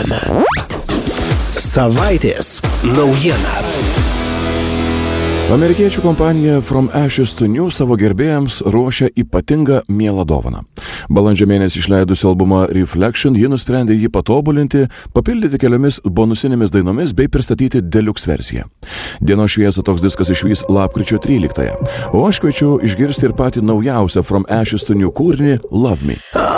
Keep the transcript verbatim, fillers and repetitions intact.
F M. Savaitės naujiena. Amerikiečių kompanija From Ashes to New savo gerbėjams ruošia ypatingą mielą dovaną. Balandžio mėnesį išleidusi albumą Reflection, ji nusprendė jį patobulinti, papildyti keliomis bonusinėmis dainomis bei pristatyti deluxe versiją. Dienos šviesą toks diskas išvys lapkričio tryliktąją, o aš kviečiu išgirsti ir patį naujausią From Ashes to New kūrinį Love Me.